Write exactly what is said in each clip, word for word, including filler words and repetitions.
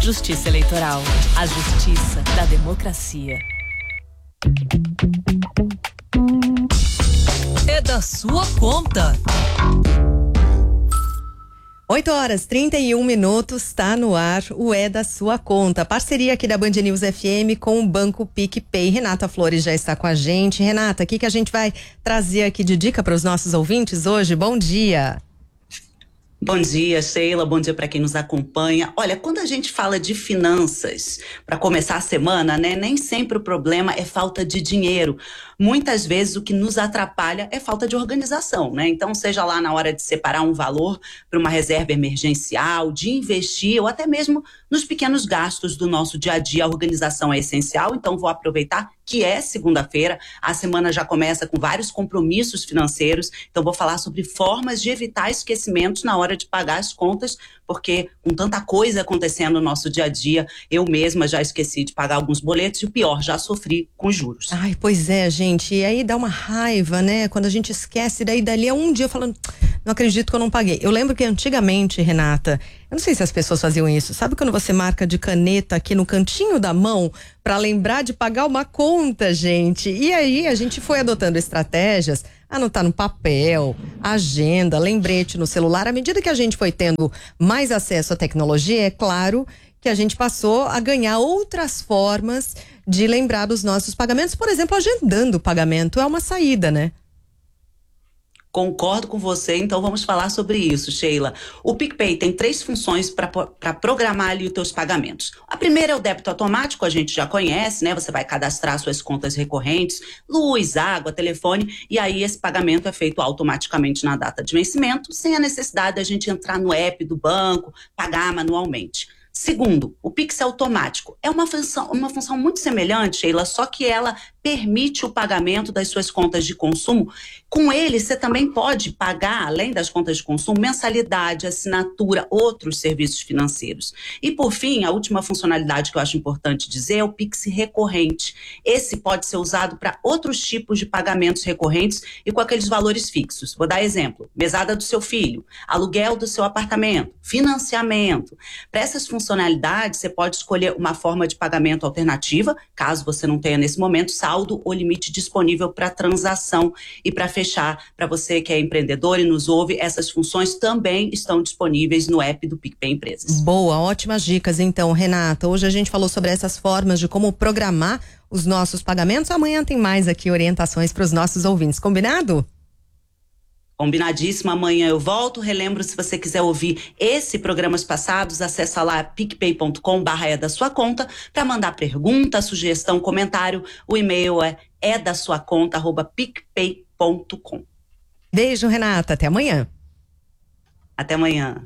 Justiça Eleitoral, a justiça da democracia. É da sua conta. oito horas e trinta e um minutos, tá no ar o É da Sua Conta. Parceria aqui da Band News F M com o Banco PicPay. Renata Flores já está com a gente. Renata, o que, que a gente vai trazer aqui de dica para os nossos ouvintes hoje? Bom dia. Bom dia, Sheila. Bom dia para quem nos acompanha. Olha, quando a gente fala de finanças, para começar a semana, né, nem sempre o problema é falta de dinheiro. Muitas vezes o que nos atrapalha é falta de organização, né? Então, seja lá na hora de separar um valor para uma reserva emergencial, de investir ou até mesmo nos pequenos gastos do nosso dia a dia, a organização é essencial. Então, vou aproveitar que é segunda-feira, a semana já começa com vários compromissos financeiros. Então, vou falar sobre formas de evitar esquecimentos na hora de pagar as contas, porque com tanta coisa acontecendo no nosso dia a dia, eu mesma já esqueci de pagar alguns boletos e o pior, já sofri com juros. Ai, pois é, gente, e aí dá uma raiva, né? Quando a gente esquece, daí dali a um dia falando, não acredito que eu não paguei. Eu lembro que antigamente, Renata, eu não sei se as pessoas faziam isso, sabe quando você marca de caneta aqui no cantinho da mão para lembrar de pagar uma conta, gente? E aí a gente foi adotando estratégias, anotar no papel, agenda, lembrete no celular. À medida que a gente foi tendo mais acesso à tecnologia, é claro que a gente passou a ganhar outras formas de lembrar dos nossos pagamentos. Por exemplo, agendando o pagamento é uma saída, né? Concordo com você, então vamos falar sobre isso, Sheila. O PicPay tem três funções para programar ali os teus pagamentos. A primeira é o débito automático, a gente já conhece, né? Você vai cadastrar suas contas recorrentes, luz, água, telefone, e aí esse pagamento é feito automaticamente na data de vencimento, sem a necessidade de a gente entrar no app do banco, pagar manualmente. Segundo, o Pix automático é uma função, uma função muito semelhante, Sheila, só que ela permite o pagamento das suas contas de consumo. Com ele, você também pode pagar, além das contas de consumo, mensalidade, assinatura, outros serviços financeiros. E, por fim, a última funcionalidade que eu acho importante dizer é o Pix recorrente. Esse pode ser usado para outros tipos de pagamentos recorrentes e com aqueles valores fixos. Vou dar exemplo: mesada do seu filho, aluguel do seu apartamento, financiamento. Para essas funcionalidades, você pode escolher uma forma de pagamento alternativa, caso você não tenha nesse momento saldo ou limite disponível para transação. E para fechar, para você que é empreendedor e nos ouve, essas funções também estão disponíveis no app do PicPay Empresas. Boa, ótimas dicas então, Renata. Hoje a gente falou sobre essas formas de como programar os nossos pagamentos. Amanhã tem mais aqui orientações para os nossos ouvintes. Combinado? Combinadíssimo, amanhã eu volto. Relembro, se você quiser ouvir esse e programas passados, acessa lá picpay ponto com barra é da sua conta para mandar pergunta, sugestão, comentário. O e-mail é é da sua conta arroba picpay ponto com. Beijo, Renata, até amanhã. Até amanhã.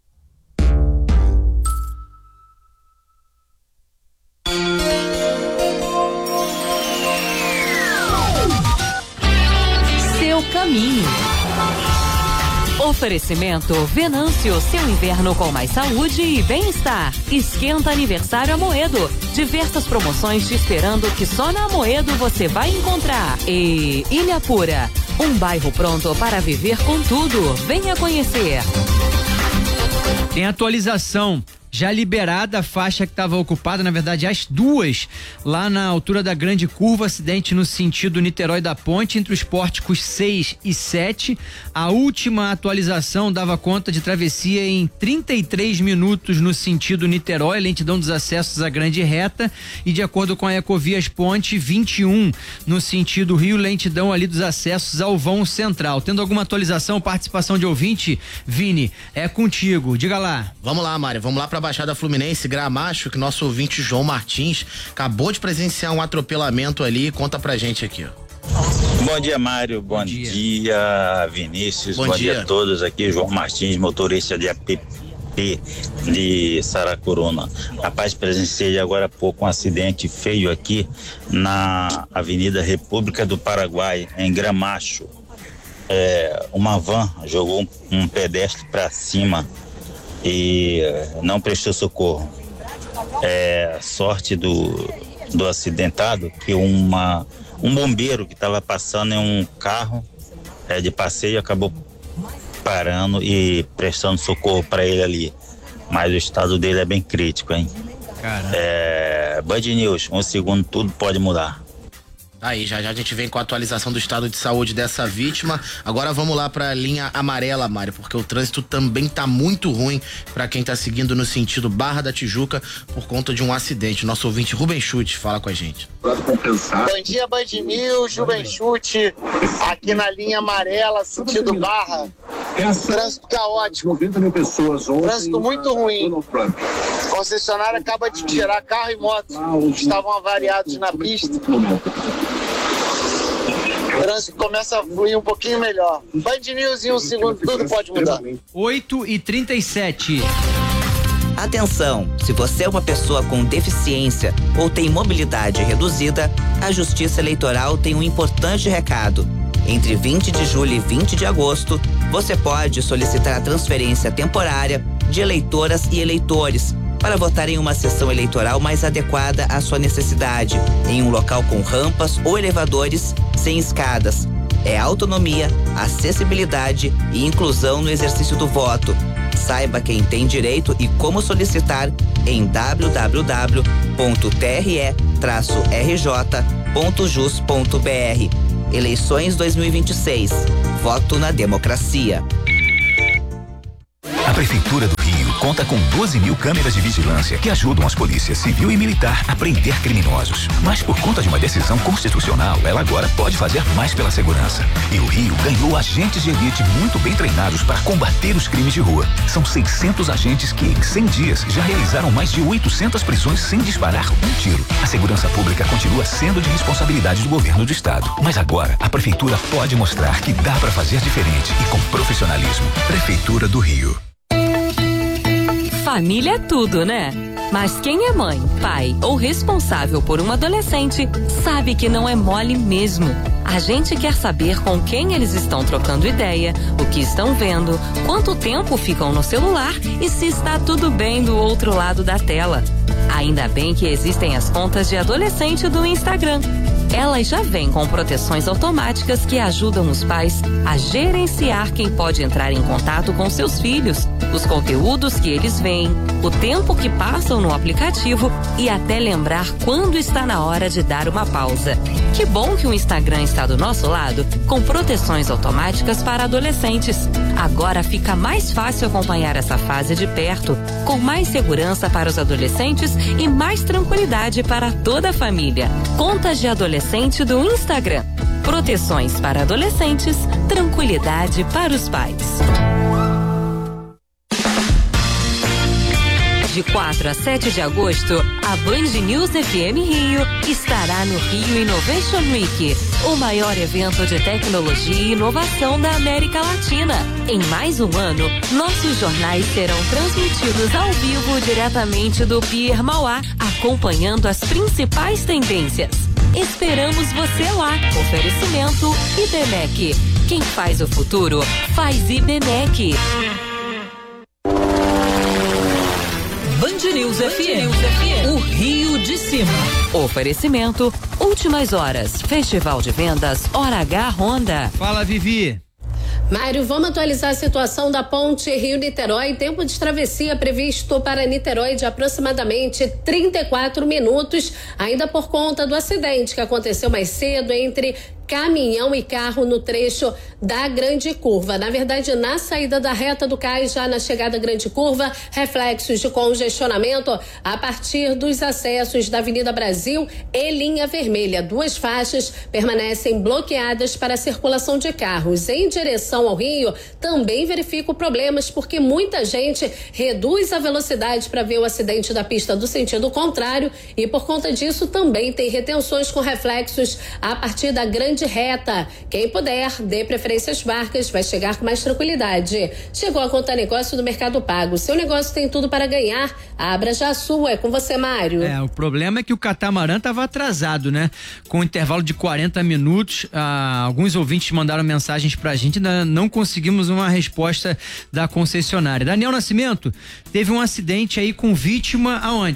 Seu caminho. Oferecimento Venâncio, seu inverno com mais saúde e bem-estar. Esquenta aniversário Amoedo. Diversas promoções te esperando que só na Amoedo você vai encontrar. E Ilha Pura, um bairro pronto para viver com tudo. Venha conhecer. Tem atualização. Já liberada a faixa que estava ocupada, na verdade as duas, lá na altura da Grande Curva, acidente no sentido Niterói da Ponte, entre os pórticos seis e sete. A última atualização dava conta de travessia em trinta e três minutos no sentido Niterói, lentidão dos acessos à Grande Reta, e de acordo com a Ecovias Ponte, vinte e um no sentido Rio, lentidão ali dos acessos ao vão central. Tendo alguma atualização, participação de ouvinte, Vini, é contigo, diga lá. Vamos lá, Mário, vamos lá para Baixada Fluminense, Gramacho, que nosso ouvinte João Martins acabou de presenciar um atropelamento ali. Conta pra gente aqui, ó. Bom dia, Mário. Bom, bom dia. dia, Vinícius. Bom, bom dia. dia a todos. Aqui, João Martins, motorista de A P P de Saracuruna. Rapaz, presenciei agora há pouco um acidente feio aqui na Avenida República do Paraguai, em Gramacho. É, uma van jogou um, um pedestre pra cima e não prestou socorro. É sorte do, do acidentado que uma, um bombeiro que estava passando em um carro é, de passeio acabou parando e prestando socorro para ele ali. Mas o estado dele é bem crítico, hein? É, Band News, um segundo, tudo pode mudar. Aí, já já a gente vem com a atualização do estado de saúde dessa vítima. Agora vamos lá pra linha amarela, Mário, porque o trânsito também tá muito ruim pra quem tá seguindo no sentido Barra da Tijuca por conta de um acidente. Nosso ouvinte Rubem Chute fala com a gente. Bom dia, Band News, Rubem Chute, aqui na linha amarela, sentido Barra. Trânsito caótico, trânsito muito ruim. A concessionária acaba de tirar carro e moto, estavam avariados na pista. O trânsito começa a fluir um pouquinho melhor. Band News em um segundo, tudo pode mudar. oito e trinta e sete. Atenção, se você é uma pessoa com deficiência ou tem mobilidade reduzida, a Justiça Eleitoral tem um importante recado. Entre vinte de julho e vinte de agosto, você pode solicitar a transferência temporária de eleitoras e eleitores para votar em uma sessão eleitoral mais adequada à sua necessidade, em um local com rampas ou elevadores sem escadas. É autonomia, acessibilidade e inclusão no exercício do voto. Saiba quem tem direito e como solicitar em w w w ponto t r e r j ponto jus ponto b r. Eleições dois mil e vinte e seis. Voto na democracia. A Prefeitura do Rio conta com doze mil câmeras de vigilância que ajudam as polícias civil e militar a prender criminosos. Mas por conta de uma decisão constitucional, ela agora pode fazer mais pela segurança. E o Rio ganhou agentes de elite muito bem treinados para combater os crimes de rua. São seiscentos agentes que, em cem dias, já realizaram mais de oitocentas prisões sem disparar um tiro. A segurança pública continua sendo de responsabilidade do governo do estado. Mas agora, a Prefeitura pode mostrar que dá para fazer diferente e com profissionalismo. Prefeitura do Rio. Família é tudo, né? Mas quem é mãe, pai ou responsável por um adolescente sabe que não é mole mesmo. A gente quer saber com quem eles estão trocando ideia, o que estão vendo, quanto tempo ficam no celular e se está tudo bem do outro lado da tela. Ainda bem que existem as contas de adolescente do Instagram. Elas já vêm com proteções automáticas que ajudam os pais a gerenciar quem pode entrar em contato com seus filhos, os conteúdos que eles veem, o tempo que passam no aplicativo e até lembrar quando está na hora de dar uma pausa. Que bom que o Instagram está do nosso lado, com proteções automáticas para adolescentes. Agora fica mais fácil acompanhar essa fase de perto, com mais segurança para os adolescentes e mais tranquilidade para toda a família. Contas de adolescente do Instagram. Proteções para adolescentes, tranquilidade para os pais. De quatro a sete de agosto, a Band News F M Rio estará no Rio Innovation Week, o maior evento de tecnologia e inovação da América Latina. Em mais um ano, nossos jornais serão transmitidos ao vivo diretamente do Pier Mauá, acompanhando as principais tendências. Esperamos você lá. Oferecimento Ibenec. Quem faz o futuro, faz Ibenec. Band News F M, o Rio de Cima. Oferecimento Últimas Horas, Festival de Vendas Hora H Honda. Fala, Vivi. Mário, vamos atualizar a situação da ponte Rio-Niterói. Tempo de travessia previsto para Niterói de aproximadamente trinta e quatro minutos, ainda por conta do acidente que aconteceu mais cedo entre caminhão e carro no trecho da Grande Curva. Na verdade, na saída da reta do cais, já na chegada à Grande Curva, reflexos de congestionamento a partir dos acessos da Avenida Brasil e Linha Vermelha. Duas faixas permanecem bloqueadas para a circulação de carros. Em direção ao Rio, também verifico problemas porque muita gente reduz a velocidade para ver o acidente da pista do sentido contrário e por conta disso também tem retenções com reflexos a partir da Grande Reta. Quem puder, dê preferência às barcas, vai chegar com mais tranquilidade. Chegou a conta negócio do Mercado Pago. Seu negócio tem tudo para ganhar. Abra já a sua. É com você, Mário. É, o problema é que o catamarã estava atrasado, né? Com um intervalo de quarenta minutos, ah, alguns ouvintes mandaram mensagens pra gente, ainda não conseguimos uma resposta da concessionária. Daniel Nascimento, teve um acidente aí com vítima aonde?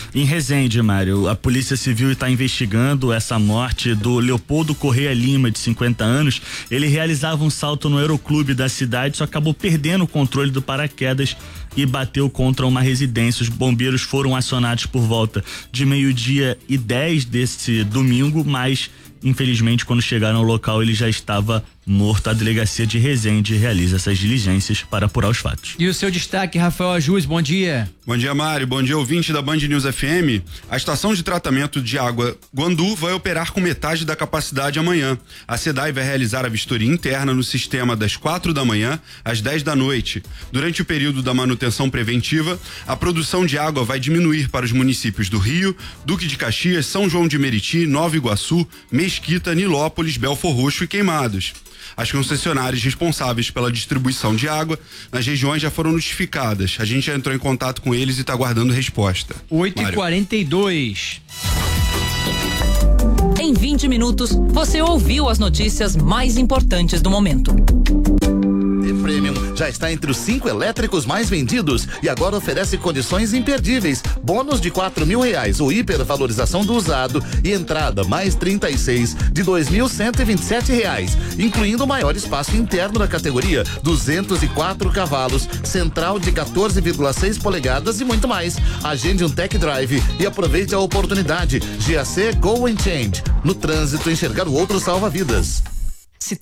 Em Resende, Mário, a Polícia Civil está investigando essa morte do Leopoldo Correia Lima, de cinquenta anos. Ele realizava um salto no aeroclube da cidade, só acabou perdendo o controle do paraquedas e bateu contra uma residência. Os bombeiros foram acionados por volta de meio-dia e dez desse domingo, mas infelizmente quando chegaram ao local ele já estava morto. A delegacia de Resende realiza essas diligências para apurar os fatos. E o seu destaque, Rafael Ajus, bom dia. Bom dia, Mário. Bom dia, ouvinte da Band News F M. A estação de tratamento de água Guandu vai operar com metade da capacidade amanhã. A SEDAI vai realizar a vistoria interna no sistema das quatro da manhã às dez da noite. Durante o período da manutenção preventiva, a produção de água vai diminuir para os municípios do Rio, Duque de Caxias, São João de Meriti, Nova Iguaçu, Mesquita, Nilópolis, Belfor Roxo e Queimados. As concessionárias responsáveis pela distribuição de água nas regiões já foram notificadas. A gente já entrou em contato com eles e está aguardando resposta. oito e quarenta e dois. Em vinte minutos, você ouviu as notícias mais importantes do momento. Premium já está entre os cinco elétricos mais vendidos e agora oferece condições imperdíveis. Bônus de quatro mil reais, ou hipervalorização do usado e entrada mais trinta e seis de dois mil cento e vinte e sete reais, incluindo o maior espaço interno da categoria, duzentos e quatro cavalos, central de quatorze vírgula seis polegadas e muito mais. Agende um tech drive e aproveite a oportunidade. G A C Go and Change. No trânsito, enxergar o outro salva vidas.